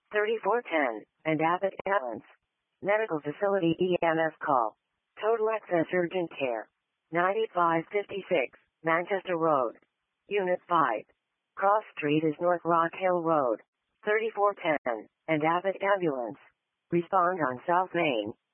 3410, and Abbott Ambulance. Medical Facility EMS call. Total Access Urgent Care. 9556, Manchester Road. Unit 5. Cross Street is North Rock Hill Road. 3410, and Abbott Ambulance. Respond on South Main.